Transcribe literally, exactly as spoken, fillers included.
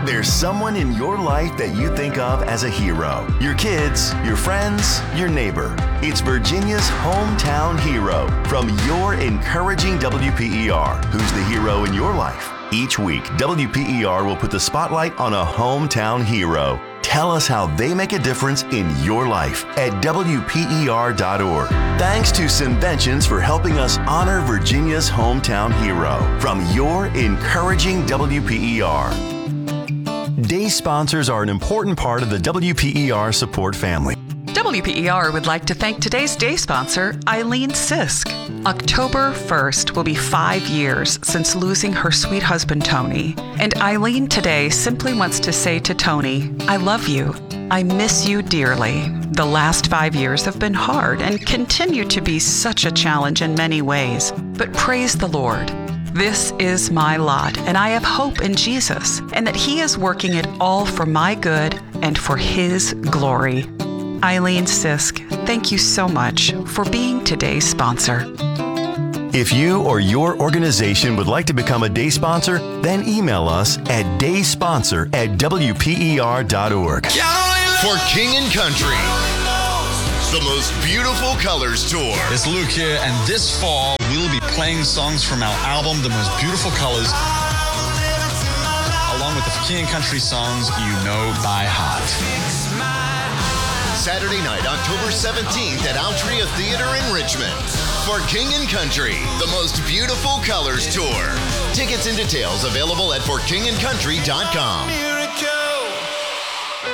There's someone in your life that you think of as a hero. Your kids, your friends, your neighbor. It's Virginia's hometown hero from your encouraging W P E R. Who's the hero in your life? Each week, W P E R will put the spotlight on a hometown hero. Tell us how they make a difference in your life at W P E R dot org. Thanks to Simventions for helping us honor Virginia's hometown hero from your encouraging W P E R. Day sponsors are an important part of the W P E R support family. W P E R would like to thank today's day sponsor, Eileen Sisk. October first will be five years since losing her sweet husband, Tony. And Eileen today simply wants to say to Tony, I love you. I miss you dearly. The last five years have been hard and continue to be such a challenge in many ways. But praise the Lord. This is my lot, and I have hope in Jesus, and that He is working it all for my good and for His glory. Eileen Sisk, thank you so much for being today's sponsor. If you or your organization would like to become a day sponsor, then email us at daysponsor at W P E R dot org. For King and Country, the most beautiful colors tour. It's Luke here, and this fall we'll be playing songs from our album, The Most Beautiful Colors, along with the King and Country songs you know by heart. Saturday night, October seventeenth at Altria Theater in Richmond. For King and Country, the most beautiful colors tour. Tickets and details available at for king and country dot com.